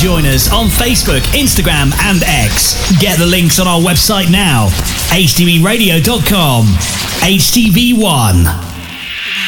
join us on Facebook, Instagram and X. Get the links on our website now, htbradio.com. HTV1.